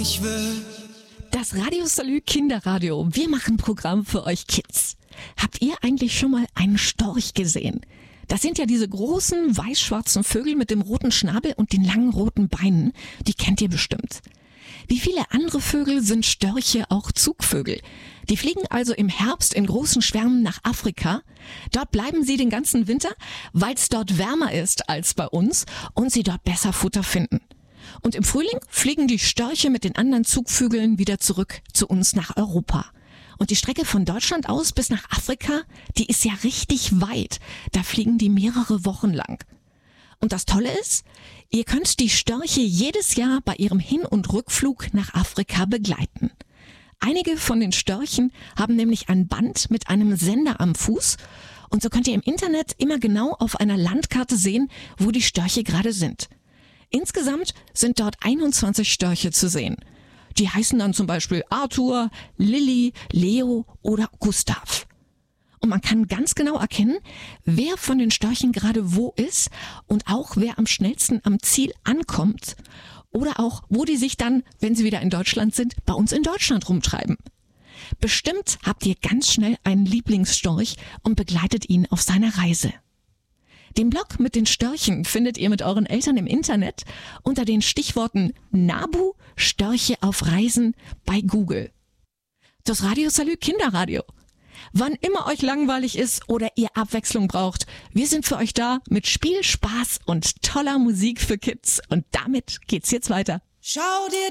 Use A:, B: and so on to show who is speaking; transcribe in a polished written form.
A: ich will.
B: Das Radio Salü Kinderradio. Wir machen Programm für euch Kids. Habt ihr eigentlich schon mal einen Storch gesehen? Das sind ja diese großen, weiß-schwarzen Vögel mit dem roten Schnabel und den langen roten Beinen. Die kennt ihr bestimmt. Wie viele andere Vögel sind Störche auch Zugvögel. Die fliegen also im Herbst in großen Schwärmen nach Afrika. Dort bleiben sie den ganzen Winter, weil es dort wärmer ist als bei uns und sie dort besser Futter finden. Und im Frühling fliegen die Störche mit den anderen Zugvögeln wieder zurück zu uns nach Europa. Und die Strecke von Deutschland aus bis nach Afrika, die ist ja richtig weit. Da fliegen die mehrere Wochen lang. Und das Tolle ist, ihr könnt die Störche jedes Jahr bei ihrem Hin- und Rückflug nach Afrika begleiten. Einige von den Störchen haben nämlich ein Band mit einem Sender am Fuß und so könnt ihr im Internet immer genau auf einer Landkarte sehen, wo die Störche gerade sind. Insgesamt sind dort 21 Störche zu sehen. Die heißen dann zum Beispiel Arthur, Lilly, Leo oder Gustav. Und man kann ganz genau erkennen, wer von den Störchen gerade wo ist und auch wer am schnellsten am Ziel ankommt oder auch, wo die sich dann, wenn sie wieder in Deutschland sind, bei uns in Deutschland rumtreiben. Bestimmt habt ihr ganz schnell einen Lieblingsstorch und begleitet ihn auf seiner Reise. Den Blog mit den Störchen findet ihr mit euren Eltern im Internet unter den Stichworten NABU Störche auf Reisen bei Google. Das Radio Salü Kinderradio. Wann immer euch langweilig ist oder ihr Abwechslung braucht, wir sind für euch da mit Spiel, Spaß und toller Musik für Kids. Und damit geht's jetzt weiter.
A: Schau dir